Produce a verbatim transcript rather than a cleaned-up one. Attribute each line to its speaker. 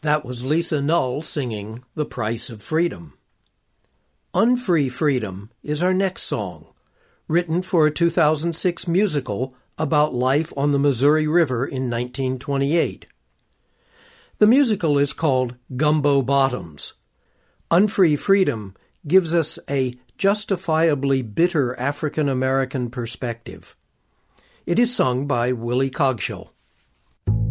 Speaker 1: That was Lisa Null singing The Price of Freedom. Unfree Freedom is our next song, written for a two thousand six musical about life on the Missouri River in nineteen twenty-eight. The musical is called Gumbo Bottoms. Unfree Freedom gives us a justifiably bitter African-American perspective. It is sung by Willie Cogshall.